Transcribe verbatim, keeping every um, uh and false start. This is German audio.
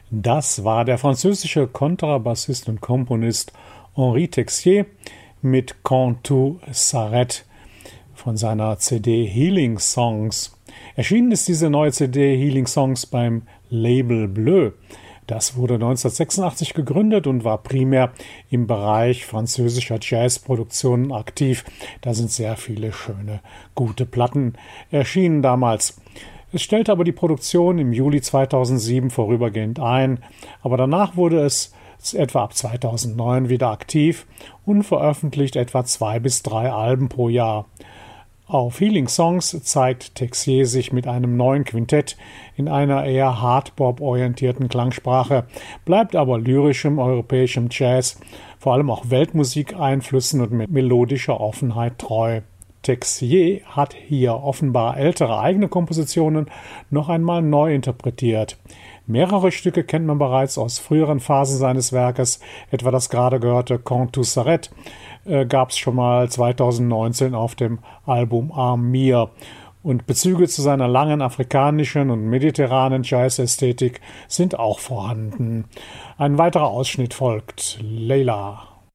Das war der französische Kontrabassist und Komponist Henri Texier mit Quand tout s'arrête von seiner C D Healing Songs. Erschienen ist diese neue C D Healing Songs beim Label Bleu. Das wurde neunzehnhundertsechsundachtzig gegründet und war primär im Bereich französischer Jazzproduktionen aktiv. Da sind sehr viele schöne, gute Platten erschienen damals. Es stellte aber die Produktion im Juli zweitausendsieben vorübergehend ein, aber danach wurde es etwa ab zweitausendneun wieder aktiv und veröffentlicht etwa zwei bis drei Alben pro Jahr. Auf Healing Songs zeigt Texier sich mit einem neuen Quintett in einer eher Hardbop-orientierten Klangsprache, bleibt aber lyrischem europäischem Jazz, vor allem auch Weltmusikeinflüssen und mit melodischer Offenheit treu. Texier hat hier offenbar ältere eigene Kompositionen noch einmal neu interpretiert. Mehrere Stücke kennt man bereits aus früheren Phasen seines Werkes, etwa das gerade gehörte Quand tout s'arrête äh, gab es schon mal zweitausendneunzehn auf dem Album Amir. Und Bezüge zu seiner langen afrikanischen und mediterranen Jazz-Ästhetik sind auch vorhanden. Ein weiterer Ausschnitt folgt. Leila.